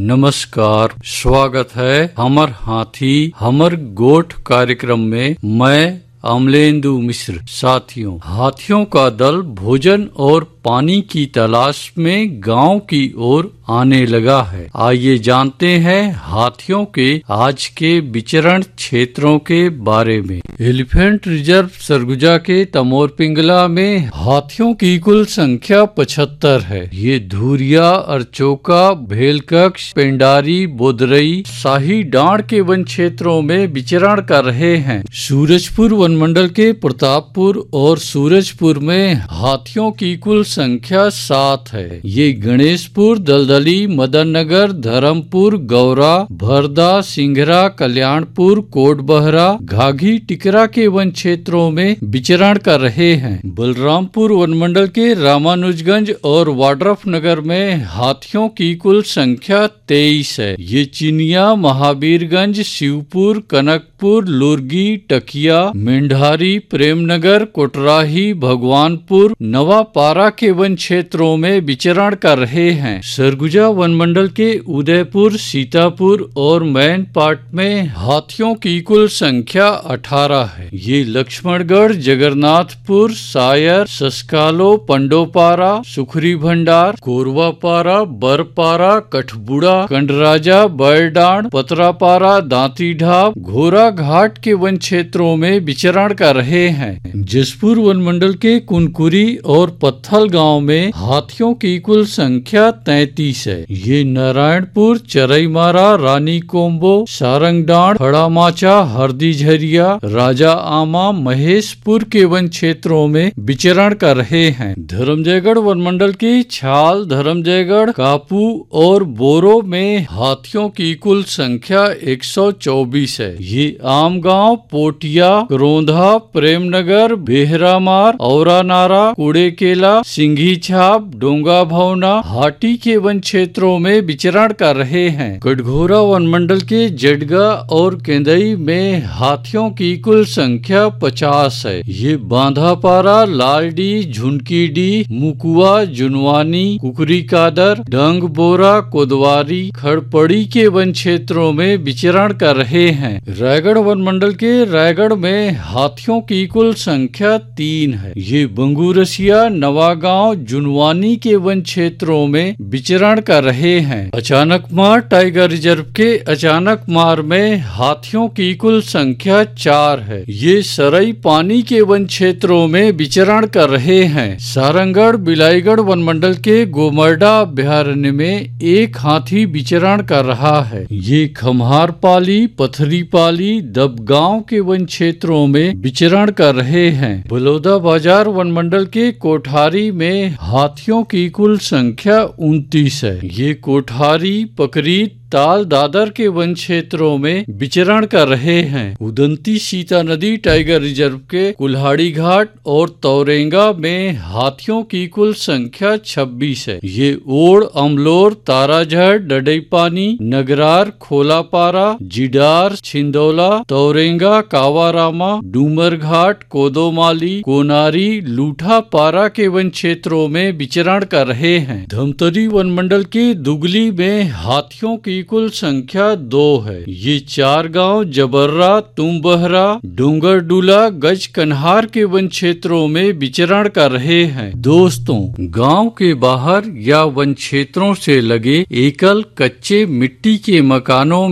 नमस्कार, स्वागत है हमर हाथी हमर गोठ कार्यक्रम में। मैं अमलेंदु मिश्र। साथियों, हाथियों का दल भोजन और पानी की तलाश में गांव की ओर आने लगा है। आइए जानते हैं हाथियों के आज के विचरण क्षेत्रों के बारे में। एलिफेंट रिजर्व सरगुजा के तमोर पिंगला में हाथियों की कुल संख्या 75 है। ये धुरिया, अरचोका, भेलकक्ष, पेंडारी, बोदरई, शाही डांड के वन क्षेत्रों में विचरण कर रहे हैं। सूरजपुर वन मंडल के प्रतापपुर और सूरजपुर में हाथियों की कुल संख्या 7 है। ये गणेशपुर, दलदली, मदन नगर, धर्मपुर, गौरा, भरदा, सिंघरा, कल्याणपुर, कोटबहरा, घाघी, टिकरा के वन क्षेत्रों में विचरण कर रहे हैं। बलरामपुर वन मंडल के रामानुजगंज और वाड्रफ नगर में हाथियों की कुल संख्या 23 है। ये चिनिया, महावीरगंज, शिवपुर, कनकपुर, लुर्गी, टकिया, मेंढारी, प्रेमनगर, कोटराही, भगवानपुर, नवापारा के वन क्षेत्रों में विचरण कर रहे हैं। सरगुजा वन मंडल के उदयपुर, सीतापुर और मैन पाट में हाथियों की कुल संख्या 18 है। ये लक्ष्मणगढ़, जगन्नाथपुर, सायर, सस्कालो, पंडोपारा, सुखरी भंडार, कोरवापारा, बरपारा, कठबुड़ा, कंडराजा, बरडांड, पतरापारा, दांती ढाब, घोरा घाट के वन क्षेत्रों में विचरण कर रहे हैं। जसपुर वन मंडल के कुनकुरी और पत्थल गांव में हाथियों की कुल संख्या 33 है। ये नारायणपुर, चरईमारा, रानी कोम्बो, सारंगडांड, खड़ामाचा, हरदी झरिया, राजा आमा, महेशपुर के वन क्षेत्रों में विचरण कर रहे हैं। धर्मजयगढ़ वन मंडल के छाल, धर्मजयगढ़, कापू और बोरो में हाथियों की कुल संख्या 124 है। ये आम गांव, पोटिया, करोंधा, प्रेमनगर, बेहरामार, औरानारा, कुड़ेकेला, सिंघी छाप, डोंगा भवना, हाटी के वन क्षेत्रों में विचरण कर रहे हैं। कटघोरा वन मंडल के जडगा और केंदई में हाथियों की कुल संख्या 50 है। ये बांधापारा, लालडी, झुनकीडी, मुकुआ, जुनवानी, कुकरी कादर, डंग बोरा, कोदवारी, खड़पड़ी के वन क्षेत्रों में विचरण कर रहे हैं। रायगढ़ वन मंडल के रायगढ़ में हाथियों की कुल संख्या 3 है। ये बंगूरसिया, नवागांव, जुनवानी के वन क्षेत्रों में विचरण कर रहे हैं। अचानकमार टाइगर रिजर्व के अचानकमार में हाथियों की कुल संख्या 4 है। ये सरई पानी के वन क्षेत्रों में विचरण कर रहे हैं। सारंगढ़ बिलाईगढ़ वन मंडल के गोमरडा अभ्यारण्य में एक हाथी विचरण कर रहा है। ये खमहार पाली, पथरी पाली, दबगांव के वन क्षेत्रों में विचरण कर रहे हैं। बलौदा बाजार वन मंडल के कोठारी में हाथियों की कुल संख्या 29 है। ये कोठारी, पकरीत, ताल, दादर के वन क्षेत्रों में विचरण कर रहे हैं। उदंती सीता नदी टाइगर रिजर्व के कुल्हाड़ी घाट और तौरेंगा में हाथियों की कुल संख्या 26 है। ये ओड़, अमलोर, ताराझड़, डडईपानी, नगरार, खोलापारा, जिडार, छिंदौला, तौरेंगा, कावारामा, डूमर घाट, कोदोमाली, कोनारी, लूठापारा के वन क्षेत्रों में विचरण कर रहे हैं। धमतरी वन मंडल के दुगली में हाथियों की कुल संख्या 2 है। ये 4 गांव, जबर्रा, तुम्बहरा, डोंगरडूला, गज कन्हार के वन क्षेत्रों में विचरण कर रहे हैं। दोस्तों, गांव के बाहर या वन क्षेत्रों से लगे एकल कच्चे मिट्टी के मकानों